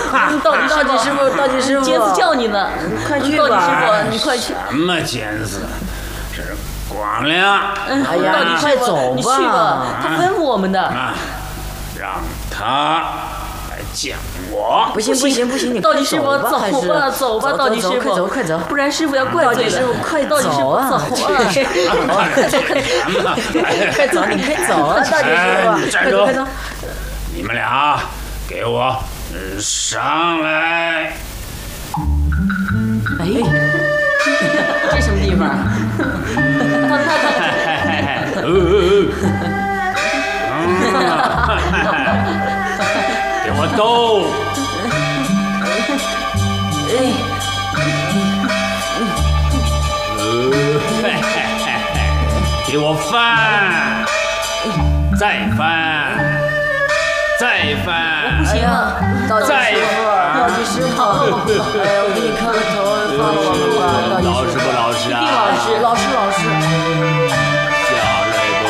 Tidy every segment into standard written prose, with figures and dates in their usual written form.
道济师傅， 尖子叫你呢， 快去吧！ 道济师傅，你快去。 什么尖子？这是光亮。 哎呀， 道济师傅，你去吧，他吩咐我们的。 让他来讲我。 不行，你道济师傅走吧，道济师傅， 快走， 不然师傅要怪罪的。 快道济师傅啊！快走，你快走啊，道济师傅， 站住！ 快走！ 你们俩给我上来！ 哎，这什么地方？ 给我斗！给我翻！再翻！再翻！ 不行啊！ 道济师傅，哎呀，我给你磕个头，放了我们吧， 老师不老实啊？ 老师， 小雷公。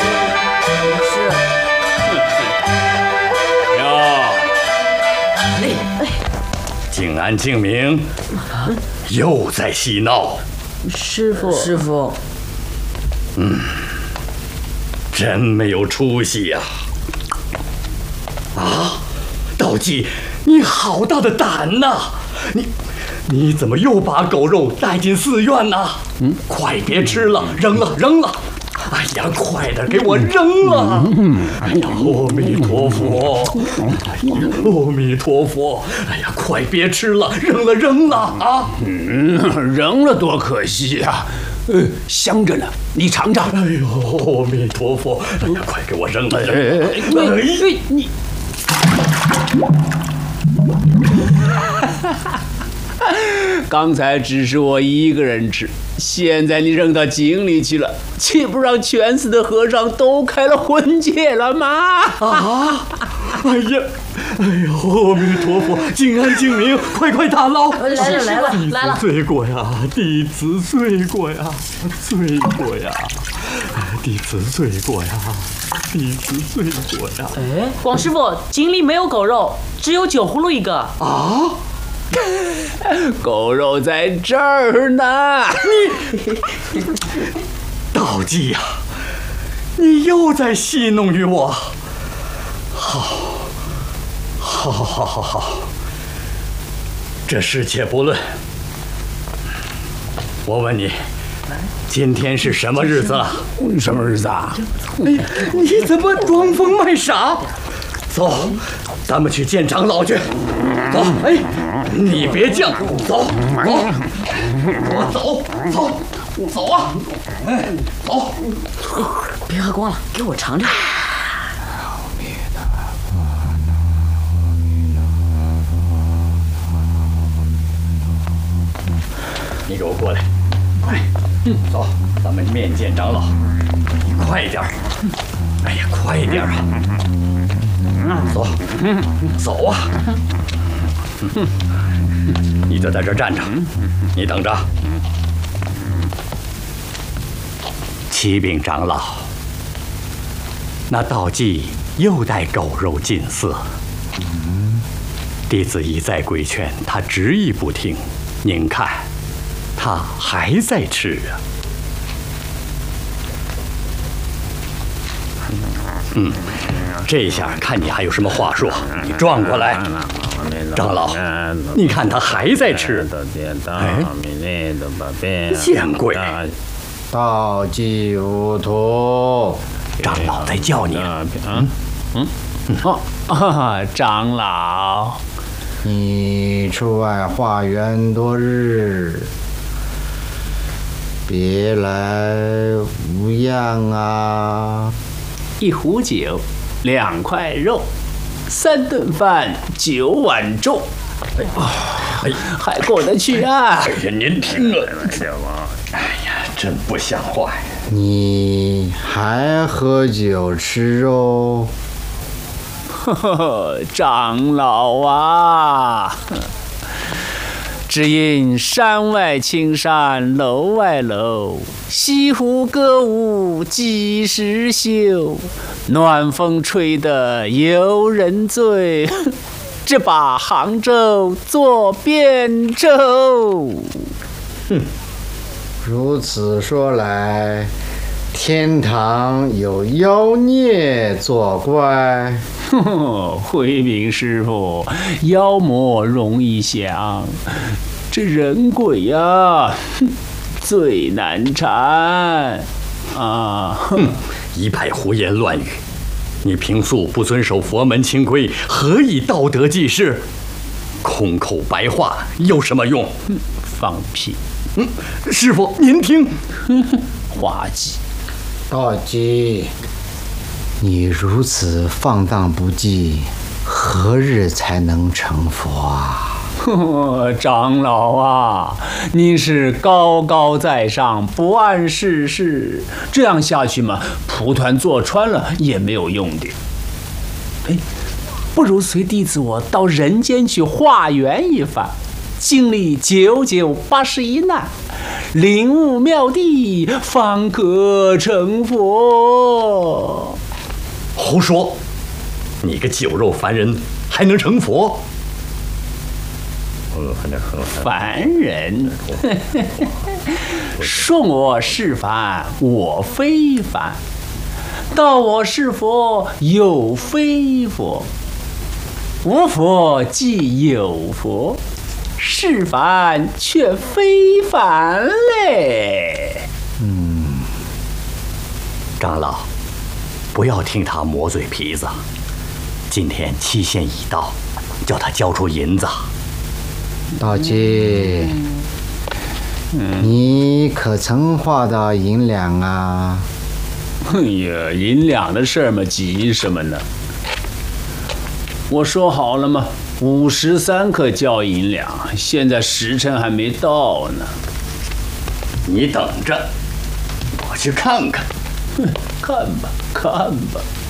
静安静明又在嬉闹。 师傅， 真没有出息呀！啊，道济，你好大的胆呐！你怎么又把狗肉带进寺院呢？快别吃了，扔了！哎呀，快点给我扔了！哎呀，阿弥陀佛！阿弥陀佛！哎呀，快别吃了，扔了啊！ 扔了多可惜呀！香着呢，你尝尝。 哎呦，阿弥陀佛！哎呀，快给我扔了！ 你。刚才只是我一个人吃，现在你扔到井里去了，岂不让全寺的和尚都开了荤戒了吗？ 啊！哎呀，阿弥陀佛，静安静明，快打捞！ 来了！ 罪过呀，弟子罪过呀！弟子罪过呀！ 哎，广师傅，井里没有狗肉，只有酒葫芦一个。 啊！ 狗肉在这儿呢！ 你道济呀，你又在戏弄于我。好，这事且不论。我问你，今天是什么日子了？ 什么日子啊？ 哎，你怎么装疯卖傻？走，咱们去见长老去。走，哎，你别犟，走啊！哎，走！ 别喝光了，给我尝尝。 你给我过来，快！走，咱们面见长老。你快一点！哎呀，快一点啊！走啊！你就在这站着，你等着。启禀长老，那道济又带狗肉进寺，弟子一再规劝，他执意不听。您看，他还在吃啊。这下看你还有什么话说，你转过来。长老，你看他还在吃。哎，见鬼！ 道济无徒， 长老在叫你。 长老， 你出外化缘多日，别来无恙啊！ 一壶酒，2块肉，3顿饭，9碗粥，还过得去啊！ 哎呀，您听了，哎呀，真不像话呀！ 你还喝酒吃肉？ 呵呵，长老啊，只因山外青山楼外楼，西湖歌舞几时休？暖风吹得游人醉， 只把杭州做汴州。 如此说来，天堂有妖孽作怪。 回禀师傅，妖魔容易降，这人鬼呀，最难缠啊！ 一派胡言乱语！你平素不遵守佛门清规，何以道德济世？空口白话有什么用？ 放屁！ 师傅您听。 滑稽！ 道基，你如此放荡不羁，何日才能成佛啊？ 长老啊，您是高高在上，不谙世事，这样下去嘛，蒲团坐穿了也没有用的。哎，不如随弟子我到人间去化缘一番，经历9981难，领悟妙谛，方可成佛。 胡说！你个酒肉凡人还能成佛？ 凡人，顺我是凡，我非凡；道我是佛，有非佛。无佛即有佛，是凡却非凡嘞。 长老，不要听他磨嘴皮子。今天期限已到，叫他交出银子。 道基，你可曾画到银两啊？ 哎呀，银两的事儿嘛，急什么呢？我说好了嘛，53克交银两，现在时辰还没到呢。 你等着，我去看看。 看吧，看吧。